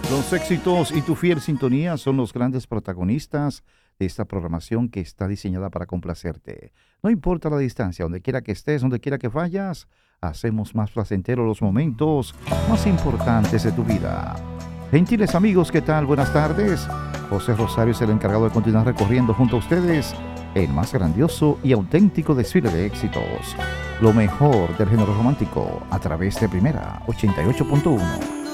Los éxitos y tu fiel sintonía son los grandes protagonistas de esta programación que está diseñada para complacerte. No importa la distancia, donde quiera que estés, donde quiera que vayas, hacemos más placenteros los momentos más importantes de tu vida. Gentiles amigos, ¿qué tal? Buenas tardes. José Rosario es el encargado de continuar recorriendo junto a ustedes el más grandioso y auténtico desfile de éxitos. Lo mejor del género romántico a través de Primera 88.1.